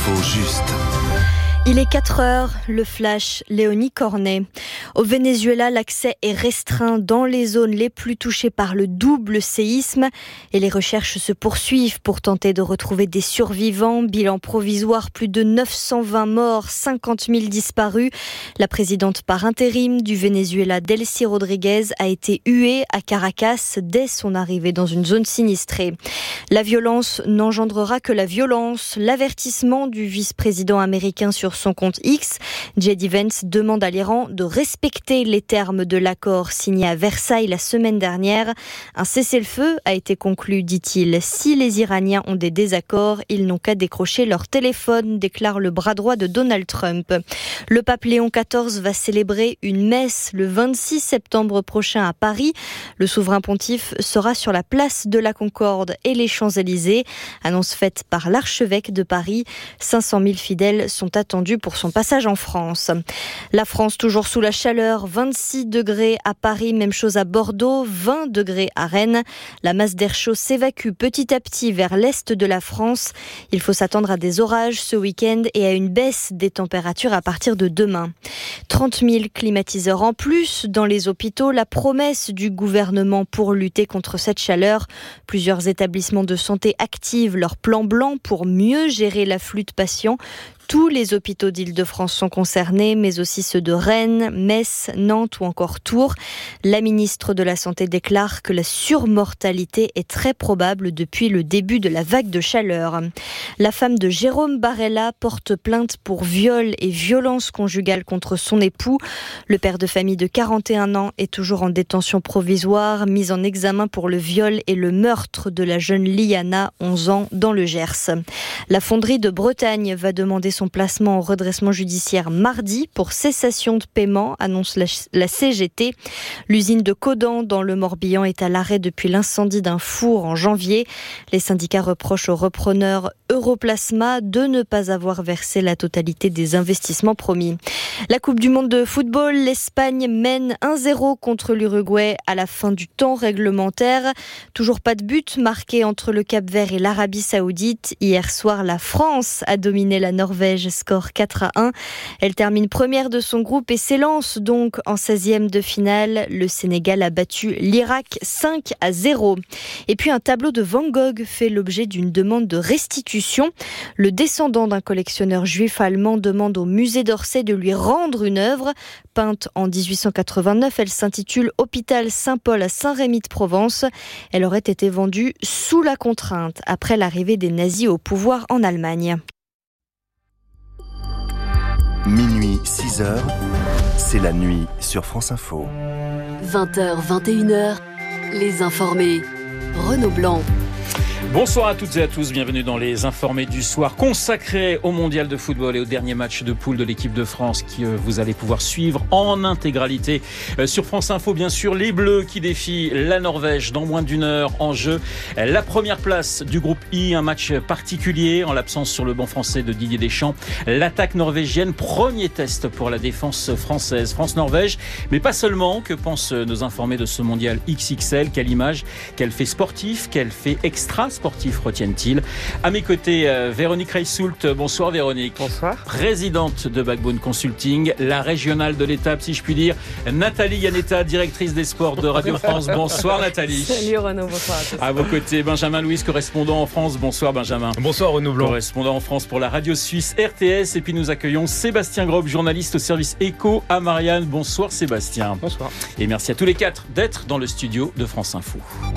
L'info juste. Il est 4 heures, le flash, Léonie Cornet. Au Venezuela, l'accès est restreint dans les zones les plus touchées par le double séisme et les recherches se poursuivent pour tenter de retrouver des survivants. Bilan provisoire, plus de 920 morts, 50 000 disparus. La présidente par intérim du Venezuela, Delcy Rodríguez, a été huée à Caracas dès son arrivée dans une zone sinistrée. La violence n'engendrera que la violence. L'avertissement du vice-président américain sur son compte X, J.D. Vance demande à l'Iran de respecter les termes de l'accord signé à Versailles la semaine dernière. Un cessez-le-feu a été conclu, dit-il. Si les Iraniens ont des désaccords, ils n'ont qu'à décrocher leur téléphone, déclare le bras droit de Donald Trump. Le pape Léon XIV va célébrer une messe le 26 septembre prochain à Paris. Le souverain pontife sera sur la place de la Concorde et les Champs-Élysées. Annonce faite par l'archevêque de Paris. 500 000 fidèles sont attendus pour son passage en France. La France toujours sous la chaleur, 26 degrés à Paris, même chose à Bordeaux, 20 degrés à Rennes. La masse d'air chaud s'évacue petit à petit vers l'est de la France. Il faut s'attendre à des orages ce week-end et à une baisse des températures à partir de demain. 30 000 climatiseurs en plus dans les hôpitaux, la promesse du gouvernement pour lutter contre cette chaleur. Plusieurs établissements de santé activent leur plan blanc pour mieux gérer l'afflux de patients. Tous les hôpitaux d'Île-de-France sont concernés, mais aussi ceux de Rennes, Metz, Nantes ou encore Tours. La ministre de la Santé déclare que la surmortalité est très probable depuis le début de la vague de chaleur. La femme de Jérôme Barella porte plainte pour viol et violence conjugale contre son époux. Le père de famille de 41 ans est toujours en détention provisoire, mis en examen pour le viol et le meurtre de la jeune Liana, 11 ans, dans le Gers. La fonderie de Bretagne va demander son placement au redressement judiciaire mardi pour cessation de paiement, annonce la CGT. L'usine de Caudan dans le Morbihan est à l'arrêt depuis l'incendie d'un four en janvier. Les syndicats reprochent au repreneur Europlasma de ne pas avoir versé la totalité des investissements promis. La Coupe du monde de football, l'Espagne mène 1-0 contre l'Uruguay à la fin du temps réglementaire. Toujours pas de but marqué entre le Cap-Vert et l'Arabie Saoudite. Hier soir, la France a dominé la Norvège, score 4-1. Elle termine première de son groupe et s'élance donc en 16e de finale. Le Sénégal a battu l'Irak 5-0. Et puis un tableau de Van Gogh fait l'objet d'une demande de restitution. Le descendant d'un collectionneur juif allemand demande au musée d'Orsay de lui rendre une œuvre. Peinte en 1889, elle s'intitule Hôpital Saint-Paul à Saint-Rémy-de-Provence. Elle aurait été vendue sous la contrainte après l'arrivée des nazis au pouvoir en Allemagne. Minuit, 6h, c'est la nuit sur France Info. 20h, 21h, les informés. Renaud Blanc. Bonsoir à toutes et à tous, bienvenue dans les informés du soir consacrés au mondial de football et au dernier match de poule de l'équipe de France qui vous allez pouvoir suivre en intégralité sur France Info. Bien sûr, les Bleus qui défient la Norvège dans moins d'une heure en jeu. La première place du groupe I, un match particulier en l'absence sur le banc français de Didier Deschamps. L'attaque norvégienne, premier test pour la défense française. France-Norvège, mais pas seulement. Que pensent nos informés de ce mondial XXL? Quelle image, quel fait sportif, quel fait extra sportifs retiennent-ils? À mes côtés, Véronique Reissoult. Bonsoir Véronique. Bonsoir. Présidente de Backbone Consulting, la régionale de l'étape si je puis dire. Nathalie Yanetta, directrice des sports de Radio France. Bonsoir Nathalie. Salut Renaud, bonsoir à tous. À vos côtés, Benjamin Louis, correspondant en France. Bonsoir Benjamin. Bonsoir Renaud Blanc. Correspondant en France pour la radio suisse RTS. Et puis nous accueillons Sébastien Grob, journaliste au service Éco à Marianne. Bonsoir Sébastien. Bonsoir. Et merci à tous les quatre d'être dans le studio de France Info.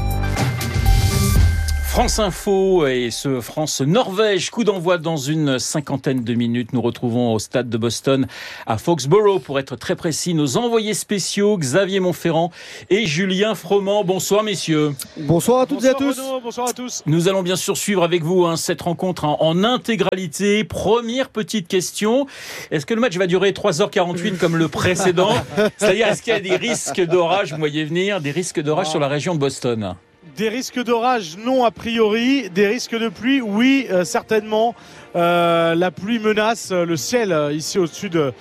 France Info et ce France-Norvège, coup d'envoi dans une cinquantaine de minutes. Nous retrouvons au stade de Boston à Foxborough, pour être très précis, nos envoyés spéciaux Xavier Montferrand et Julien Froment. Bonsoir messieurs. Bonsoir à toutes et à tous. Renaud, bonsoir à tous. Nous allons bien sûr suivre avec vous cette rencontre en intégralité. Première petite question, est-ce que le match va durer 3h48 comme le précédent? C'est-à-dire, est-ce qu'il y a des risques d'orage, vous voyez venir, des risques d'orage sur la région de Boston? Des risques d'orage, non a priori. Des risques de pluie, oui, certainement. La pluie menace le ciel ici au-dessus de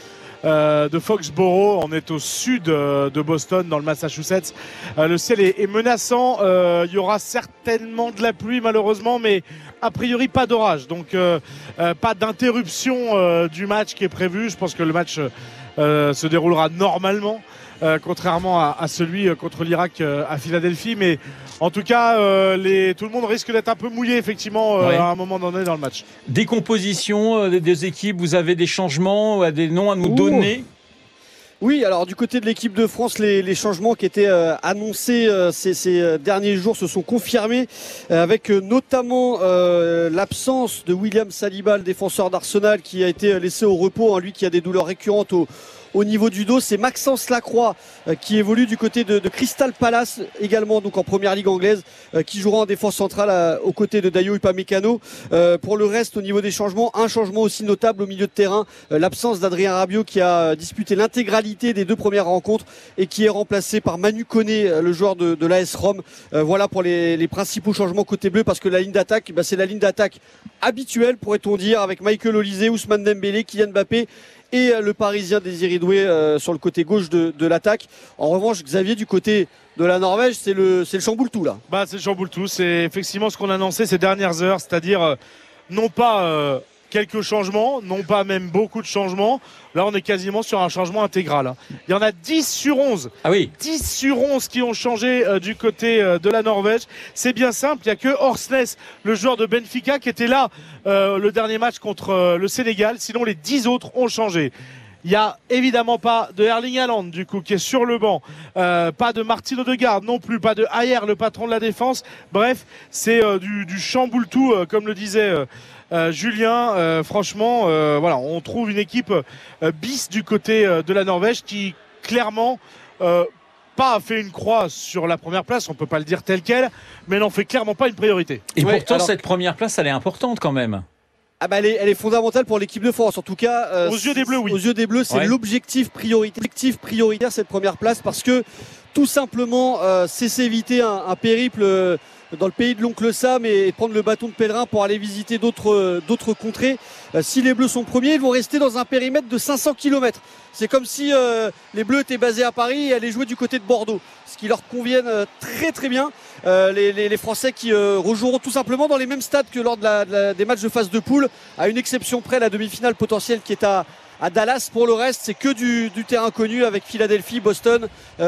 de Foxborough. On est au sud de Boston, dans le Massachusetts. Le ciel est menaçant. Il y aura certainement de la pluie malheureusement, mais a priori pas d'orage. Donc pas d'interruption du match qui est prévu. Je pense que le match se déroulera normalement. Contrairement à celui contre l'Irak à Philadelphie, mais en tout cas tout le monde risque d'être un peu mouillé effectivement à un moment donné dans le match. Décomposition des équipes, vous avez des changements, des noms à nous donner? Oui, alors du côté de l'équipe de France, les changements qui étaient annoncés ces derniers jours se sont confirmés avec notamment l'absence de William Saliba, le défenseur d'Arsenal, qui a été laissé au repos, lui qui a des douleurs récurrentes au niveau du dos. C'est Maxence Lacroix qui évolue du côté de Crystal Palace également, donc en première ligue anglaise, qui jouera en défense centrale aux côtés de Dayo Upamecano. Pour le reste, au niveau des changements, un changement aussi notable au milieu de terrain, l'absence d'Adrien Rabiot qui a disputé l'intégralité des 2 premières rencontres et qui est remplacé par Manu Koné, le joueur de l'AS Rome. Voilà pour les principaux changements côté bleu, parce que la ligne d'attaque, c'est la ligne d'attaque habituelle, pourrait-on dire, avec Michael Olise, Ousmane Dembélé, Kylian Mbappé et le Parisien Désiré Doué sur le côté gauche de l'attaque. En revanche, Xavier, du côté de la Norvège, c'est le chamboule-tout là. C'est le chamboule-tout, c'est effectivement ce qu'on a annoncé ces dernières heures, c'est-à-dire non pas quelques changements, non pas même beaucoup de changements. Là, on est quasiment sur un changement intégral. Il y en a 10 sur 11. Ah oui. 10 sur 11 qui ont changé du côté de la Norvège. C'est bien simple. Il n'y a que Horsnes, le joueur de Benfica, qui était là le dernier match contre le Sénégal. Sinon, les 10 autres ont changé. Il n'y a évidemment pas de Erling Haaland, du coup, qui est sur le banc. Pas de Martin Odegaard non plus. Pas de Ayer, le patron de la défense. Bref, c'est du chamboule-tout, comme le disait Julien. Franchement, voilà, on trouve une équipe bis du côté de la Norvège qui, clairement, pas fait une croix sur la première place. On peut pas le dire tel quel, mais n'en fait clairement pas une priorité. Et pourtant, cette première place, elle est importante quand même. Elle est fondamentale pour l'équipe de France, en tout cas aux yeux des Bleus, oui. Aux yeux des Bleus, c'est l'objectif prioritaire cette première place, parce que tout simplement c'est s'éviter un périple dans le pays de l'oncle Sam et prendre le bâton de pèlerin pour aller visiter d'autres contrées. Si les Bleus sont premiers, ils vont rester dans un périmètre de 500 km. C'est comme si les Bleus étaient basés à Paris et allaient jouer du côté de Bordeaux, ce qui leur convienne très très bien. Les Français qui rejoueront tout simplement dans les mêmes stades que lors des matchs de phase de poule, à une exception près, la demi-finale potentielle qui est à Dallas. Pour le reste, c'est que du terrain connu, avec Philadelphie, Boston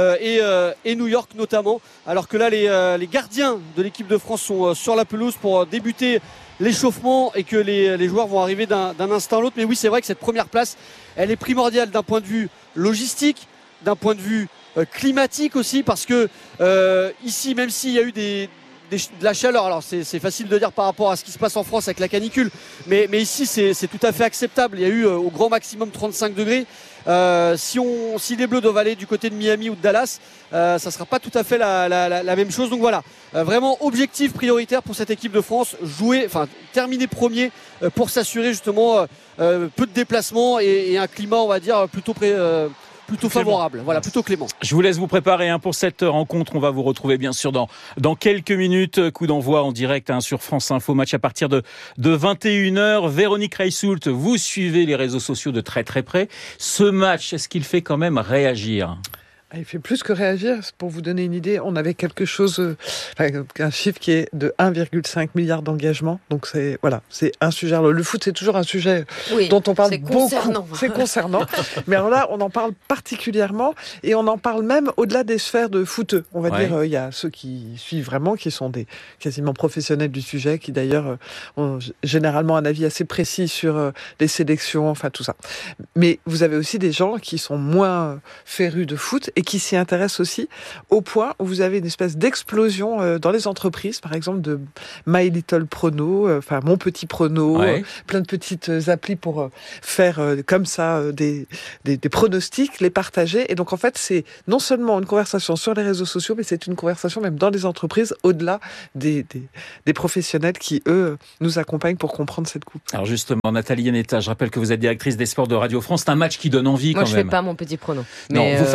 et New York notamment. Alors que là, les gardiens de l'équipe de France sont sur la pelouse pour débuter l'échauffement et que les joueurs vont arriver d'un instant à l'autre. Mais oui, c'est vrai que cette première place, elle est primordiale d'un point de vue logistique, d'un point de vue climatique aussi, parce que ici, même s'il y a eu de la chaleur, alors c'est facile de dire par rapport à ce qui se passe en France avec la canicule, mais ici c'est tout à fait acceptable. Il y a eu au grand maximum 35 degrés. Si les Bleus doivent aller du côté de Miami ou de Dallas, ça sera pas tout à fait la même chose. Donc voilà, vraiment objectif prioritaire pour cette équipe de France, terminer premier pour s'assurer justement peu de déplacements et un climat, on va dire, plutôt favorable, voilà, plutôt clément. Je vous laisse vous préparer pour cette rencontre. On va vous retrouver bien sûr dans quelques minutes. Coup d'envoi en direct sur France Info, match à partir de 21h. Véronique Reissoult, vous suivez les réseaux sociaux de très très près. Ce match, est-ce qu'il fait quand même réagir ? Il fait plus que réagir. Pour vous donner une idée, on avait quelque chose, un chiffre qui est de 1,5 milliard d'engagements. Donc c'est un sujet. Alors, le foot, c'est toujours un sujet dont on parle beaucoup. C'est concernant. Mais alors là, on en parle particulièrement et on en parle même au-delà des sphères de footeux. On va dire, il y a ceux qui suivent vraiment, qui sont des quasiment professionnels du sujet, qui d'ailleurs ont généralement un avis assez précis sur les sélections, tout ça. Mais vous avez aussi des gens qui sont moins férus de foot et qui s'y intéressent aussi, au point où vous avez une espèce d'explosion dans les entreprises, par exemple de My Little Prono, Mon Petit Prono, plein de petites applis pour faire comme ça des pronostics, les partager. Et donc en fait, c'est non seulement une conversation sur les réseaux sociaux, mais c'est une conversation même dans les entreprises, au-delà des professionnels qui, eux, nous accompagnent pour comprendre cette coupe. Alors justement, Nathalie Yanetta, je rappelle que vous êtes directrice des sports de Radio France. C'est un match qui donne envie quand même. Moi, je fais pas Mon Petit Prono. Non, vous faites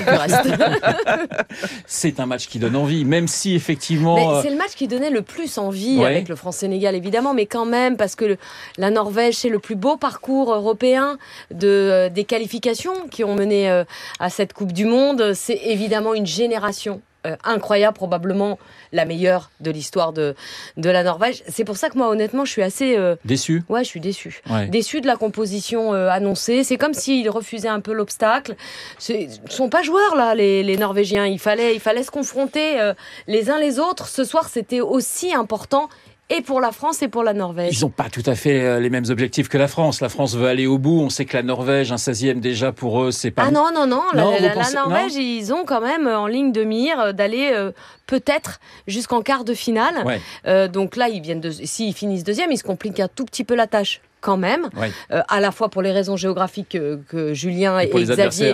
plus reste. C'est un match qui donne envie, même si effectivement... C'est le match qui donnait le plus envie avec le France-Sénégal, évidemment, mais quand même, parce que la Norvège, c'est le plus beau parcours européen des qualifications qui ont mené à cette Coupe du Monde. C'est évidemment une génération incroyable, probablement la meilleure de l'histoire de la Norvège. C'est pour ça que moi, honnêtement, je suis assez... Déçu ? Ouais, je suis déçu. Ouais. Déçu de la composition annoncée. C'est comme s'ils refusaient un peu l'obstacle. Ils ne sont pas joueurs, là, les Norvégiens. Il fallait se confronter les uns les autres. Ce soir, c'était aussi important et pour la France et pour la Norvège. Ils n'ont pas tout à fait les mêmes objectifs que la France. La France veut aller au bout. On sait que la Norvège, un 16e déjà pour eux, c'est pas... Ah non. La Norvège, ils ont quand même en ligne de mire d'aller peut-être jusqu'en quart de finale. Ouais. Donc là, s'ils finissent deuxième, ils se compliquent un tout petit peu la tâche. Quand même, à la fois pour les raisons géographiques que Julien et Xavier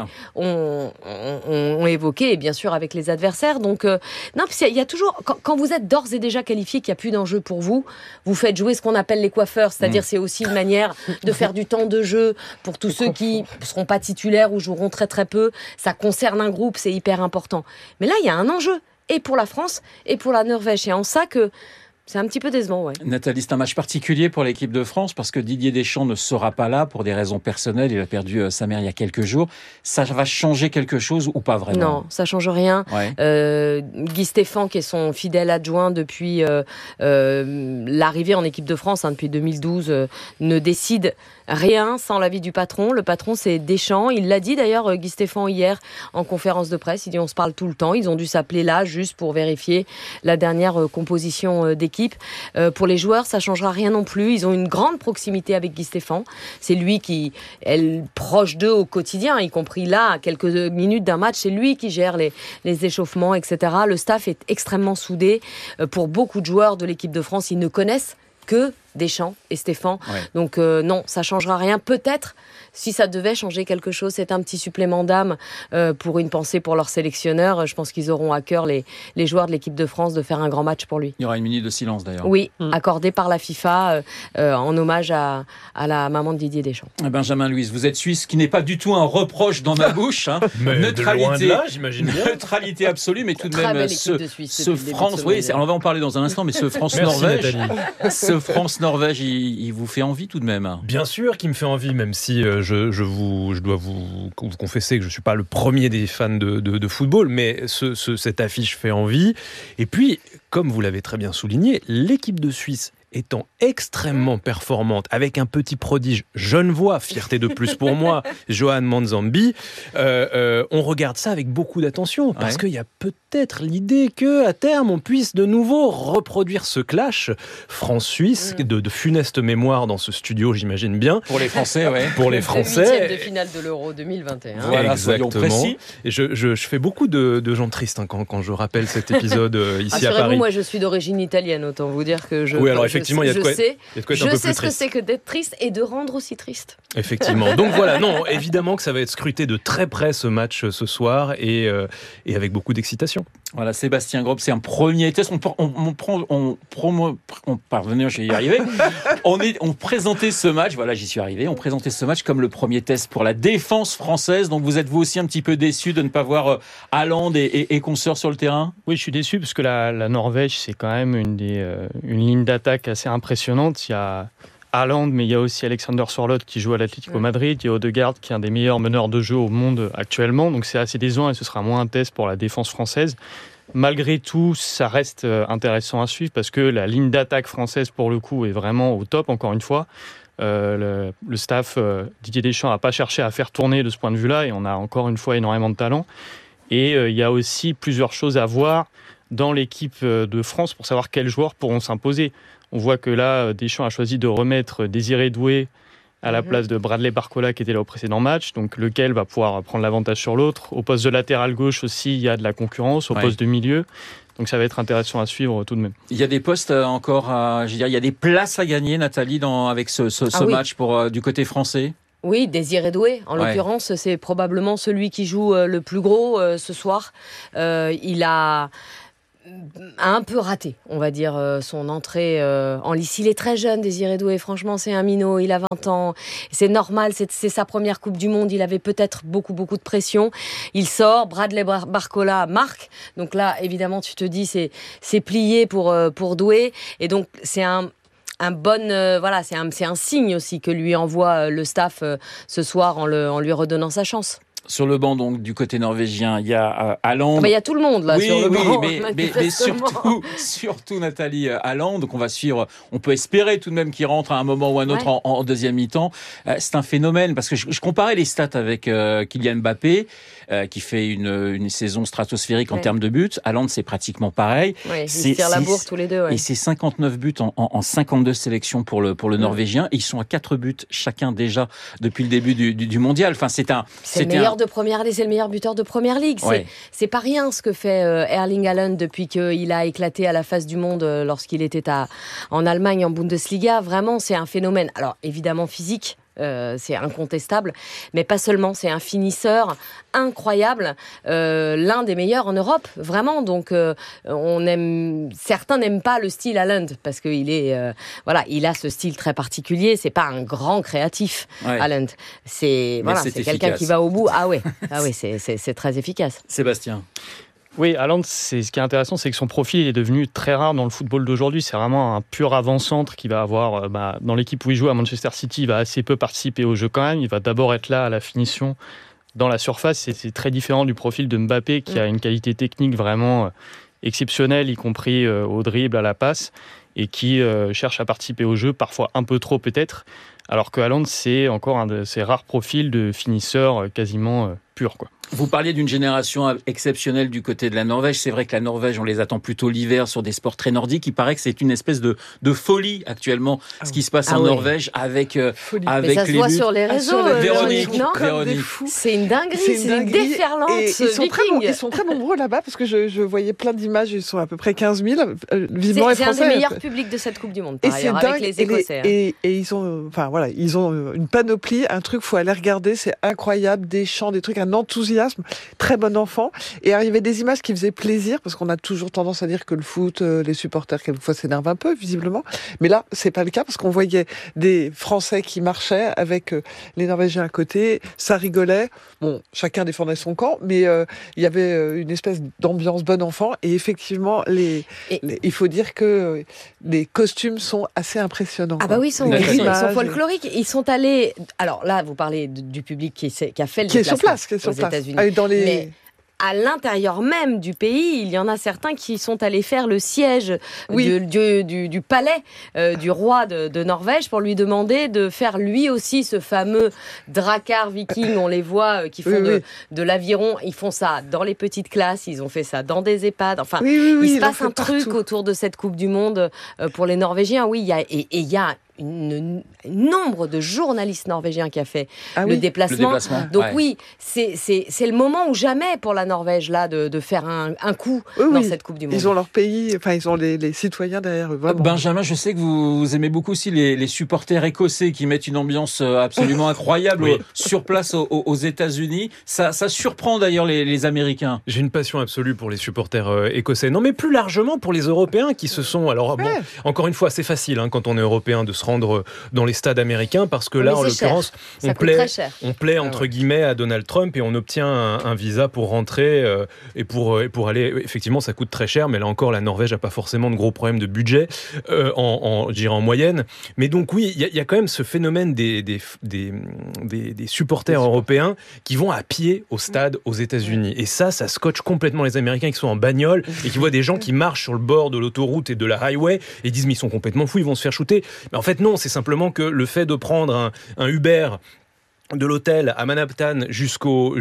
ont évoquées, et bien sûr avec les adversaires. Donc, non, il y a toujours, quand vous êtes d'ores et déjà qualifié, qu'il n'y a plus d'enjeu pour vous, vous faites jouer ce qu'on appelle les coiffeurs, c'est-à-dire c'est aussi une manière de faire du temps de jeu pour tous ceux qui ne seront pas titulaires ou joueront très très peu. Ça concerne un groupe, c'est hyper important. Mais là, il y a un enjeu, et pour la France, et pour la Norvège. Et en ça que c'est un petit peu décevant, Nathalie, c'est un match particulier pour l'équipe de France parce que Didier Deschamps ne sera pas là pour des raisons personnelles. Il a perdu sa mère il y a quelques jours. Ça va changer quelque chose ou pas vraiment ? Non, ça change rien. Guy Stéphane, qui est son fidèle adjoint depuis l'arrivée en équipe de France, depuis 2012, ne décide rien sans l'avis du patron. Le patron, c'est Deschamps. Il l'a dit d'ailleurs, Guy Stéphane, hier, en conférence de presse. Il dit on se parle tout le temps. Ils ont dû s'appeler là juste pour vérifier la dernière composition d'équipe. Pour les joueurs, ça changera rien non plus. Ils ont une grande proximité avec Guy Stéphane. C'est lui qui est proche d'eux au quotidien, y compris là, à quelques minutes d'un match. C'est lui qui gère les échauffements, etc. Le staff est extrêmement soudé. Pour beaucoup de joueurs de l'équipe de France, ils ne connaissent que Deschamps et Stéphane. Donc non, ça changera rien. Peut-être, si ça devait changer quelque chose, c'est un petit supplément d'âme pour une pensée pour leur sélectionneur. Je pense qu'ils auront à cœur, les joueurs de l'équipe de France, de faire un grand match pour lui. Il y aura une minute de silence d'ailleurs. Oui, accordée par la FIFA en hommage à la maman de Didier Deschamps. Benjamin Louise, vous êtes suisse, ce qui n'est pas du tout un reproche dans ma bouche. Mais neutralité, de loin de là, j'imagine bien. Neutralité absolue, mais tout de même ce France. Oui, on va en parler dans un instant, mais ce France-Norvège, il vous fait envie tout de même. Bien sûr qu'il me fait envie, même si je dois vous confesser que je ne suis pas le premier des fans de football, mais cette affiche fait envie. Et puis, comme vous l'avez très bien souligné, l'équipe de Suisse étant extrêmement performante, avec un petit prodige genevois, fierté de plus pour moi, Johan Manzambi, on regarde ça avec beaucoup d'attention, parce qu'il y a peut-être l'idée qu'à terme, on puisse de nouveau reproduire ce clash France-Suisse, de funeste mémoire dans ce studio, j'imagine bien. Pour les Français, Pour les Français. Le 8e de finale de l'Euro 2021. Voilà, soyons précis. Et je fais beaucoup de gens tristes quand je rappelle cet épisode ici à Paris. Moi, je suis d'origine italienne, autant vous dire que Oui, alors effectivement, il y a de quoi être un peu plus triste. Je sais ce que c'est que d'être triste et de rendre aussi triste. Effectivement. Donc voilà, non, évidemment que ça va être scruté de très près ce match ce soir et avec beaucoup d'excitation. Voilà, Sébastien Grob, c'est un premier test. Parvenez, je vais y arriver. On présentait ce match, voilà, j'y suis arrivé. On présentait ce match comme le premier test pour la défense française. Donc vous êtes vous aussi un petit peu déçu de ne pas voir Haaland et consorts sur le terrain ? Oui, je suis déçu parce que la Norvège, c'est quand même une ligne d'attaque assez impressionnante. Il y a Haaland, mais il y a aussi Alexander Sørloth qui joue à l'Atlético Madrid. Il y a Odegaard qui est un des meilleurs meneurs de jeu au monde actuellement. Donc c'est assez décevant et ce sera moins un test pour la défense française. Malgré tout, ça reste intéressant à suivre parce que la ligne d'attaque française, pour le coup, est vraiment au top, encore une fois. Le staff Didier Deschamps n'a pas cherché à faire tourner de ce point de vue-là et on a encore une fois énormément de talent. Et il y a aussi plusieurs choses à voir dans l'équipe de France pour savoir quels joueurs pourront s'imposer. On voit que là, Deschamps a choisi de remettre Désiré Doué à la place de Bradley Barcola qui était là au précédent match, donc lequel va pouvoir prendre l'avantage sur l'autre. Au poste de latéral gauche aussi, il y a de la concurrence, au poste de milieu. Donc ça va être intéressant à suivre tout de même. Il y a des postes encore, il y a des places à gagner, Nathalie, avec ce match du côté français ? Oui, Désiré Doué, en l'occurrence, c'est probablement celui qui joue le plus gros ce soir. Il a a un peu raté, on va dire, son entrée en lice. Il est très jeune, Désiré Doué. Franchement, c'est un minot. Il a 20 ans. C'est normal. C'est sa première Coupe du Monde. Il avait peut-être beaucoup de pression. Il sort. Bradley Barcola marque. Donc là, évidemment, tu te dis, c'est plié pour Doué. Et donc, c'est un signe aussi que lui envoie le staff ce soir en lui redonnant sa chance. Sur le banc, donc, du côté norvégien, il y a Haaland. Il y a tout le monde, là, sur le banc. Mais surtout Nathalie Haaland. Donc, on va suivre. On peut espérer tout de même qu'il rentre à un moment ou à un autre en deuxième mi-temps. C'est un phénomène parce que je comparais les stats avec Kylian Mbappé, qui fait une saison stratosphérique en termes de buts. Haaland, c'est pratiquement pareil. Ils se tirent la bourre tous les deux. Et c'est 59 buts en 52 sélections pour le Norvégien. Et ils sont à 4 buts chacun déjà depuis le début du mondial. Enfin, c'est le meilleur de première ligue, c'est le meilleur buteur de première ligue. C'est pas rien ce que fait Erling Haaland depuis qu'il a éclaté à la face du monde lorsqu'il était en Allemagne en Bundesliga. Vraiment, c'est un phénomène. Alors évidemment physique. C'est incontestable, mais pas seulement, c'est un finisseur incroyable, l'un des meilleurs en Europe, vraiment. Donc certains n'aiment pas le style Haaland parce qu'il est il a ce style très particulier. C'est pas un grand créatif, Haaland. C'est quelqu'un qui va au bout. C'est très efficace. Sébastien. Oui, Haaland, ce qui est intéressant, c'est que son profil est devenu très rare dans le football d'aujourd'hui. C'est vraiment un pur avant-centre qui va avoir, dans l'équipe où il joue à Manchester City, il va assez peu participer au jeu quand même. Il va d'abord être là à la finition dans la surface. C'est très différent du profil de Mbappé qui a une qualité technique vraiment exceptionnelle, y compris au dribble, à la passe, et qui cherche à participer au jeu, parfois un peu trop peut-être. Alors que Haaland, c'est encore un de ces rares profils de finisseur quasiment pur, quoi. Vous parliez d'une génération exceptionnelle du côté de la Norvège. C'est vrai que la Norvège, on les attend plutôt l'hiver sur des sports très nordiques. Il paraît que c'est une espèce de folie actuellement, ce qui se passe en Norvège avec mais ça se voit sur les réseaux. Véronique. C'est une dinguerie, c'est une déferlante. Ils sont très nombreux là-bas parce que je voyais plein d'images. Ils sont à peu près 15 000. Vivement les Français. C'est un des meilleurs publics de cette Coupe du Monde, par ailleurs, avec les Écossais. Et ils ont, ils ont une panoplie, un truc, faut aller regarder, c'est incroyable, des chants, des trucs, un enthousiasme, très bon enfant. Et arrivaient des images qui faisaient plaisir, parce qu'on a toujours tendance à dire que le foot, les supporters, quelquefois, s'énervent un peu, visiblement. Mais là, c'est pas le cas, parce qu'on voyait des Français qui marchaient avec les Norvégiens à côté, ça rigolait. Bon, chacun défendait son camp, mais il y avait une espèce d'ambiance bon enfant. Et effectivement, il faut dire que les costumes sont assez impressionnants. Ah bah oui, ils sont folkloriques. Ils sont allés... Alors là, vous parlez du public qui a fait le déplacement aux États-Unis. Mais à l'intérieur même du pays, il y en a certains qui sont allés faire le siège du palais du roi de Norvège pour lui demander de faire lui aussi ce fameux drakkar viking. On les voit qui font de l'aviron. Ils font ça dans les petites classes, ils ont fait ça dans des EHPAD. Enfin, il se passe un truc autour de cette Coupe du Monde pour les Norvégiens. Oui, il y a un nombre de journalistes norvégiens qui a fait le déplacement. Donc oui, c'est le moment ou jamais pour la Norvège là de faire un coup dans cette Coupe du Monde. Ils ont leur pays, ils ont les citoyens derrière eux. Vraiment. Benjamin, je sais que vous aimez beaucoup aussi les supporters écossais qui mettent une ambiance absolument incroyable sur place aux États-Unis. Ça surprend d'ailleurs les Américains. J'ai une passion absolue pour les supporters écossais. Non, mais plus largement pour les Européens qui se sont... Alors bon, encore une fois, c'est facile quand on est européen de se rendre dans les stades américains parce que là, en l'occurrence, on plaît entre guillemets à Donald Trump et on obtient un visa pour rentrer et pour aller. Effectivement, ça coûte très cher, mais là encore, la Norvège n'a pas forcément de gros problèmes de budget je dirais en moyenne. Mais donc oui, il y a quand même ce phénomène des supporters européens qui vont à pied au stade aux États-Unis. Et ça scotche complètement les Américains qui sont en bagnole et qui voient des gens qui marchent sur le bord de l'autoroute et de la highway et disent mais ils sont complètement fous, ils vont se faire shooter. Mais en fait non, c'est simplement que le fait de prendre un Uber de l'hôtel à Manhattan jusqu'au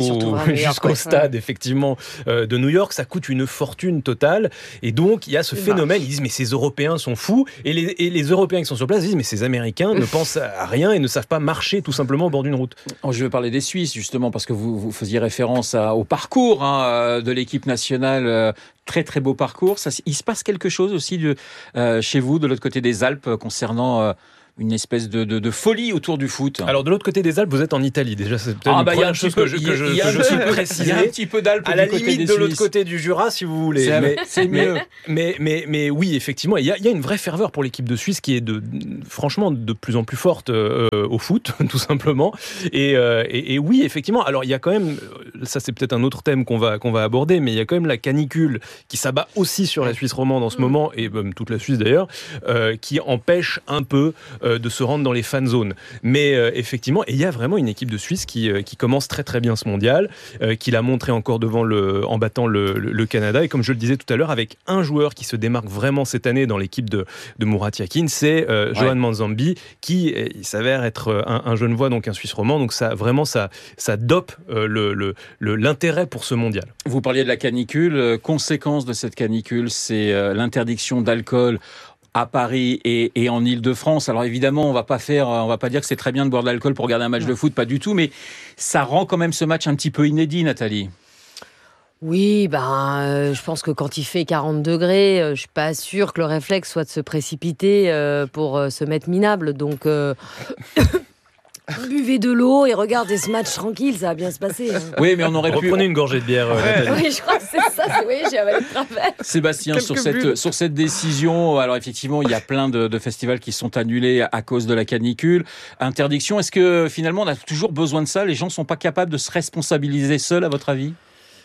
stade effectivement de New York, ça coûte une fortune totale et donc il y a ce phénomène, ils disent mais ces Européens sont fous et les Européens qui sont sur place disent mais ces Américains ne pensent à rien et ne savent pas marcher tout simplement au bord d'une route. Je vais parler des Suisses justement parce que vous faisiez référence au parcours de l'équipe nationale. Très très beau parcours. Il se passe quelque chose aussi chez vous de l'autre côté des Alpes concernant une espèce de folie autour du foot. Alors de l'autre côté des Alpes, vous êtes en Italie déjà, c'est peut-être une première chose que je suis précisé. Il y a un petit peu d'Alpes à la limite de l'autre côté du Jura, si vous voulez. C'est mieux. Mais oui, effectivement, il y a une vraie ferveur pour l'équipe de Suisse qui est franchement de plus en plus forte au foot, tout simplement. Et oui, effectivement. Alors il y a quand même, ça c'est peut-être un autre thème qu'on va aborder, mais il y a quand même la canicule qui s'abat aussi sur la Suisse romande en ce moment, et même toute la Suisse d'ailleurs, qui empêche un peu de se rendre dans les fan zones. Mais effectivement, et il y a vraiment une équipe de Suisse qui commence très très bien ce mondial, qui l'a montré encore en battant le Canada. Et comme je le disais tout à l'heure, avec un joueur qui se démarque vraiment cette année dans l'équipe de Murat Yakin, c'est Johan Manzambi, qui il s'avère être un Genevois, donc un Suisse romand. Donc ça dope l'intérêt pour ce mondial. Vous parliez de la canicule. Conséquence de cette canicule, c'est l'interdiction d'alcool à Paris et en Île-de-France. Alors évidemment, on va pas dire que c'est très bien de boire de l'alcool pour regarder un match de foot, pas du tout, mais ça rend quand même ce match un petit peu inédit, Nathalie. Oui, je pense que quand il fait 40 degrés, je suis pas sûre que le réflexe soit de se précipiter pour se mettre minable. Donc, buvez de l'eau et regardez ce match tranquille, ça va bien se passer. Oui, mais on aurait pu... Reprenez une gorgée de bière. Oui, je crois que c'est ça. Oui, j'ai avalé le travers. Sébastien, sur cette décision, alors effectivement, il y a plein de festivals qui sont annulés à cause de la canicule. Interdiction, est-ce que finalement on a toujours besoin de ça ? Les gens ne sont pas capables de se responsabiliser seuls, à votre avis ?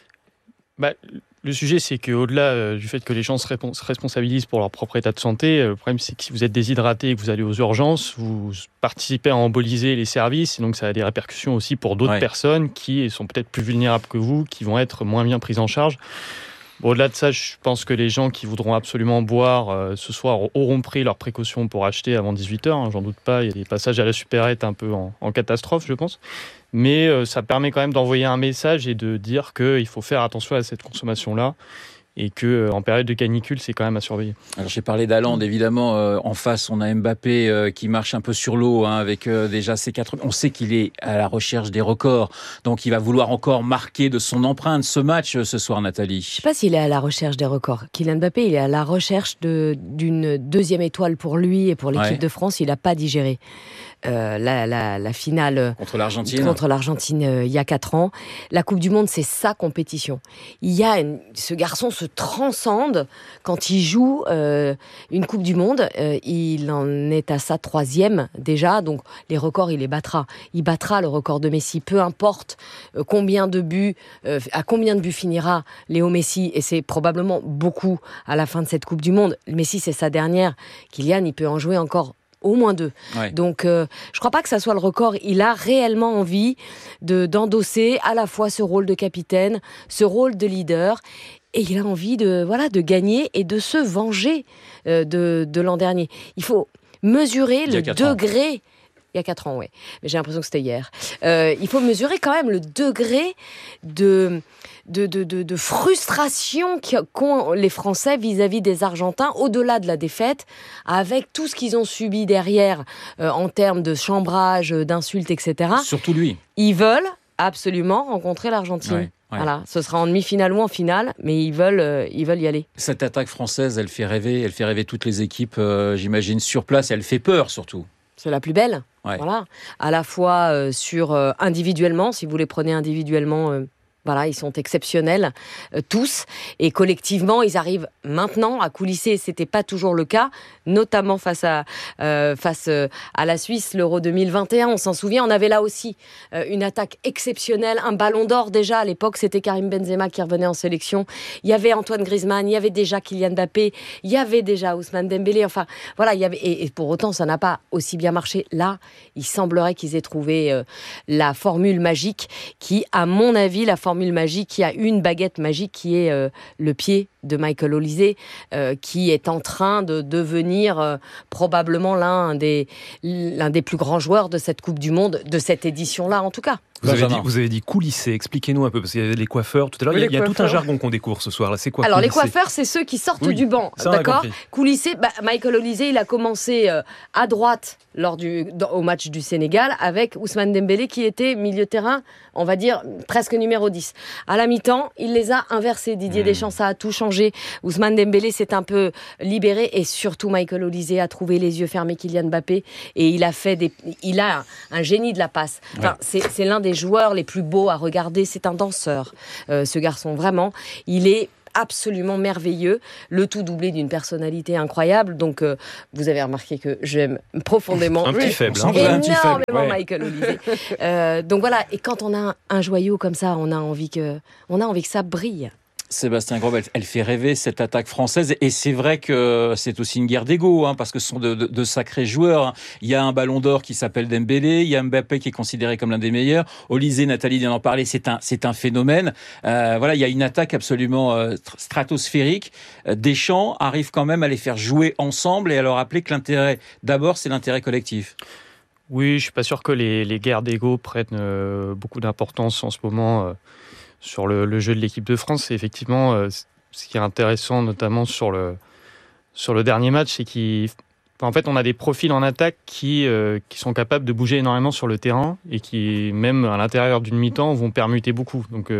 Le sujet, c'est qu'au-delà du fait que les gens se responsabilisent pour leur propre état de santé, le problème, c'est que si vous êtes déshydraté et que vous allez aux urgences, vous participez à emboliser les services, et donc ça a des répercussions aussi pour d'autres personnes qui sont peut-être plus vulnérables que vous, qui vont être moins bien prises en charge. Au-delà de ça, je pense que les gens qui voudront absolument boire ce soir auront pris leurs précautions pour acheter avant 18h, j'en doute pas. Il y a des passages à la supérette un peu en catastrophe, je pense. Mais ça permet quand même d'envoyer un message et de dire qu'il faut faire attention à cette consommation-là. Et qu'en période de canicule, c'est quand même à surveiller. Alors j'ai parlé d'Haaland, évidemment. En face, on a Mbappé qui marche un peu sur l'eau, avec déjà ses 4... On sait qu'il est à la recherche des records, donc il va vouloir encore marquer de son empreinte ce match ce soir, Nathalie. Je ne sais pas s'il est à la recherche des records. Kylian Mbappé, il est à la recherche d'une deuxième étoile pour lui et pour l'équipe de France. Il n'a pas digéré la finale contre l'Argentine il y a 4 ans. La Coupe du Monde, c'est sa compétition. Ce garçon se transcende quand il joue une Coupe du Monde. Il en est à sa 3e déjà, donc les records, il les battra. Il battra le record de Messi, peu importe à combien de buts finira Léo Messi, et c'est probablement beaucoup à la fin de cette Coupe du Monde. Messi, c'est sa dernière. Kylian, il peut en jouer encore au moins 2. Ouais. Donc, je crois pas que ça soit le record. Il a réellement envie d'endosser à la fois ce rôle de capitaine, ce rôle de leader. Et il a envie de gagner et de se venger de l'an dernier. Il faut mesurer le degré... Il y a 4 ans, oui. Mais j'ai l'impression que c'était hier. Il faut mesurer quand même le degré de frustration qu'ont les Français vis-à-vis des Argentins, au-delà de la défaite, avec tout ce qu'ils ont subi derrière en termes de chambrage, d'insultes, etc. Surtout lui. Ils veulent absolument rencontrer l'Argentine. Ouais. Voilà, ce sera en demi-finale ou en finale, mais ils veulent y aller. Cette attaque française, elle fait rêver toutes les équipes, j'imagine, sur place, et elle fait peur surtout. C'est la plus belle, voilà. À la fois individuellement, si vous les prenez individuellement, ils sont exceptionnels, tous. Et collectivement, ils arrivent maintenant à coulisser. C'était pas toujours le cas, notamment face à la Suisse, l'Euro 2021. On s'en souvient, on avait là aussi une attaque exceptionnelle, un ballon d'or déjà. À l'époque, c'était Karim Benzema qui revenait en sélection. Il y avait Antoine Griezmann, il y avait déjà Kylian Mbappé, il y avait déjà Ousmane Dembélé. Enfin, voilà, il y avait, et pour autant, ça n'a pas aussi bien marché. Là, il semblerait qu'ils aient trouvé la formule magique qui, à mon avis, qui a une baguette magique qui est le pied de Michael Olise, qui est en train de devenir probablement l'un des plus grands joueurs de cette Coupe du Monde, de cette édition-là en tout cas. Vous avez dit coulisser, expliquez-nous un peu, parce qu'il y a les coiffeurs tout à l'heure, il y a tout un jargon qu'on découvre ce soir. Là, c'est quoi? Alors coulisser? Les coiffeurs, c'est ceux qui sortent du banc, d'accord? Coulisser, Michael Olise, il a commencé à droite au match du Sénégal avec Ousmane Dembélé qui était milieu de terrain, on va dire presque numéro 10. 10. À la mi-temps, il les a inversés. Didier Deschamps, ça a tout changé. Ousmane Dembélé s'est un peu libéré et surtout Michael Olise a trouvé les yeux fermés Kylian Mbappé et il a un génie de la passe. Enfin, c'est l'un des joueurs les plus beaux à regarder. C'est un danseur, ce garçon, vraiment. Il est absolument merveilleux, le tout doublé d'une personnalité incroyable. Donc, vous avez remarqué que j'aime profondément, un petit faible, énormément Michael Olise. Donc voilà, et quand on a un joyau comme ça, on a envie que ça brille. Sébastien Grobe, elle fait rêver cette attaque française et c'est vrai que c'est aussi une guerre d'ego parce que ce sont de sacrés joueurs. Il y a un ballon d'or qui s'appelle Dembélé, il y a Mbappé qui est considéré comme l'un des meilleurs. Olise, Nathalie vient d'en parler, c'est un phénomène. Il y a une attaque absolument stratosphérique. Deschamps arrive quand même à les faire jouer ensemble et à leur rappeler que l'intérêt, d'abord, c'est l'intérêt collectif. Oui, je suis pas sûr que les guerres d'ego prennent beaucoup d'importance en ce moment. Sur le jeu de l'équipe de France, c'est effectivement ce qui est intéressant, notamment sur le dernier match, c'est qu'en fait, on a des profils en attaque qui sont capables de bouger énormément sur le terrain et qui, même à l'intérieur d'une mi-temps, vont permuter beaucoup. Donc,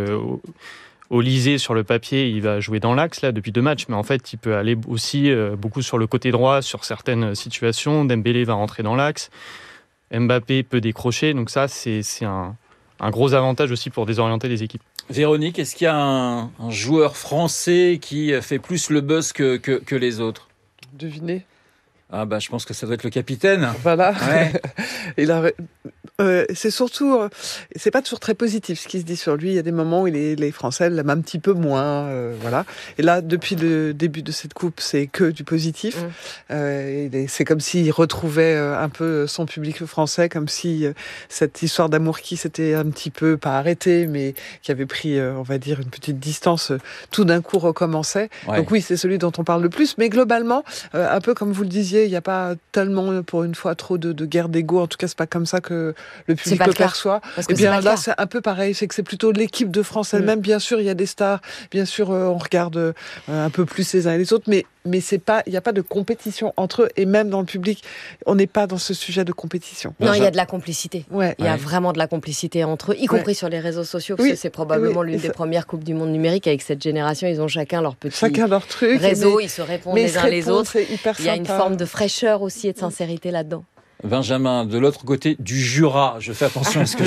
Olise, sur le papier, il va jouer dans l'axe là depuis 2 matchs, mais en fait, il peut aller aussi beaucoup sur le côté droit sur certaines situations. Dembélé va rentrer dans l'axe. Mbappé peut décrocher. Donc ça, c'est un gros avantage aussi pour désorienter les équipes. Véronique, est-ce qu'il y a un joueur français qui fait plus le buzz que les autres ? Devinez. Je pense que ça doit être le capitaine. Voilà. Ouais. C'est surtout, c'est pas toujours très positif ce qui se dit sur lui. Il y a des moments où les Français l'aiment un petit peu moins, voilà. Et là, depuis le début de cette coupe, c'est que du positif. C'est comme s'il retrouvait un peu son public français, comme si cette histoire d'amour qui s'était un petit peu pas arrêtée, mais qui avait pris, on va dire, une petite distance, tout d'un coup recommençait. Ouais. Donc oui, c'est celui dont on parle le plus. Mais globalement, un peu comme vous le disiez, il n'y a pas tellement, pour une fois, trop de guerre d'ego. En tout cas, c'est pas comme ça que le public le perçoit. Et bien là, c'est un peu pareil. C'est que c'est plutôt l'équipe de France elle-même. Bien sûr, il y a des stars. Bien sûr, on regarde un peu plus les uns et les autres. Mais c'est pas, il n'y a pas de compétition entre eux. Et même dans le public, on n'est pas dans ce sujet de compétition. Non, il y a de la complicité. Il y a vraiment de la complicité entre eux, y compris sur les réseaux sociaux. Parce que c'est probablement l'une des premières Coupes du Monde numérique. Avec cette génération, ils ont chacun leur petit réseau. Ils se répondent les uns les autres. Il y a une forme de fraîcheur aussi et de sincérité là-dedans. Benjamin, de l'autre côté du Jura, je fais attention à ce que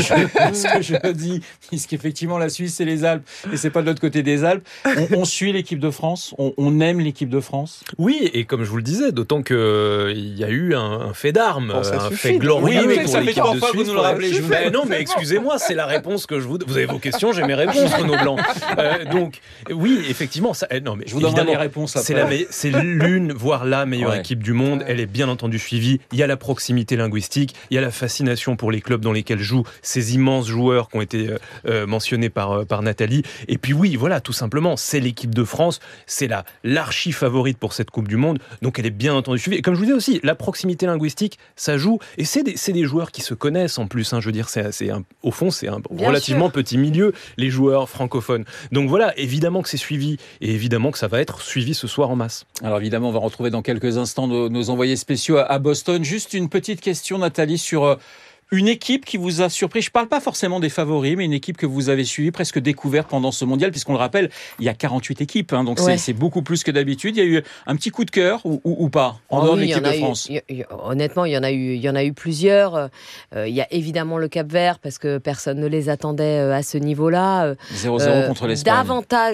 je dis, puisqu'effectivement la Suisse c'est les Alpes et c'est pas de l'autre côté des Alpes. On suit l'équipe de France, on aime l'équipe de France. Oui, et comme je vous le disais, d'autant que il y a eu un fait d'armes, un fait glorieux. Oui, mais ça fait 3 fois que vous nous le rappelez. Non, mais excusez-moi, c'est la réponse que vous avez vos questions, j'ai mes réponses, Renaud Blanc. Donc oui, effectivement, ça. Non, mais je vous donnerai les réponses après. C'est l'une, voire la meilleure équipe du monde. Elle est bien entendu suivie. Il y a la proximité linguistique, il y a la fascination pour les clubs dans lesquels jouent ces immenses joueurs qui ont été mentionnés par Nathalie. Et puis oui, voilà, tout simplement, c'est l'équipe de France, c'est l'archi favorite pour cette Coupe du Monde, donc elle est bien entendu suivie. Et comme je vous disais aussi, la proximité linguistique, ça joue, et c'est des joueurs qui se connaissent en plus, je veux dire, au fond, c'est un relativement petit milieu, les joueurs francophones. Donc voilà, évidemment que c'est suivi, et évidemment que ça va être suivi ce soir en masse. Alors évidemment, on va retrouver dans quelques instants nos envoyés spéciaux à Boston. Juste une petite question, Nathalie, sur une équipe qui vous a surpris. Je ne parle pas forcément des favoris, mais une équipe que vous avez suivie, presque découverte pendant ce mondial, puisqu'on le rappelle, il y a 48 équipes, donc c'est beaucoup plus que d'habitude. Il y a eu un petit coup de cœur ou pas, en dehors de l'équipe de France? Honnêtement, il y en a eu plusieurs. Il y a évidemment le Cap-Vert, parce que personne ne les attendait à ce niveau-là. 0-0 contre l'Espagne.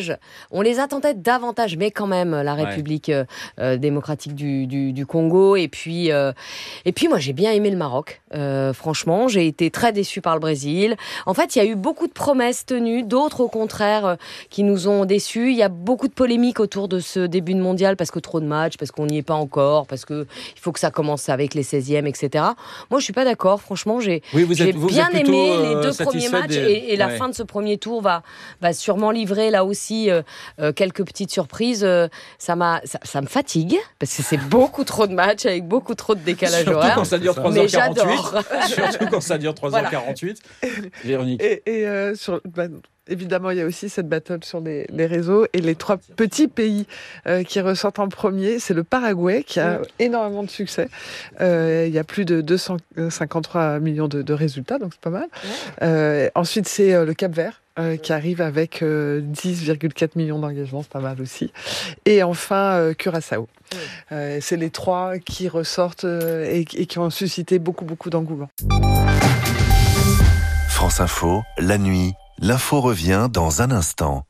On les attendait davantage, mais quand même, la République démocratique du Congo. Et puis moi, j'ai bien aimé le Maroc, franchement. J'ai été très déçue par le Brésil. En fait, il y a eu beaucoup de promesses tenues, d'autres au contraire qui nous ont déçus. Il y a beaucoup de polémiques autour de ce début de mondial parce que trop de matchs, parce qu'on n'y est pas encore, parce qu'il faut que ça commence avec les 16e, etc. Moi, je suis pas d'accord. Franchement, j'ai bien aimé les 2 premiers matchs et la fin de ce premier tour va sûrement livrer là aussi quelques petites surprises. Ça me fatigue parce que c'est beaucoup trop de matchs avec beaucoup trop de décalage horaire. Surtout quand ça dure 3h48. Surtout quand ça dure 3h48. Voilà. Véronique. Et Évidemment, il y a aussi cette battle sur les réseaux. Et les 3 petits pays qui ressortent en premier, c'est le Paraguay qui a énormément de succès. Il y a plus de 253 millions de résultats, donc c'est pas mal. Ensuite, c'est le Cap-Vert. Qui arrive avec 10,4 millions d'engagements, c'est pas mal aussi. Et enfin, Curaçao. C'est les 3 qui ressortent et qui ont suscité beaucoup d'engouement. France Info, la nuit, l'info revient dans un instant.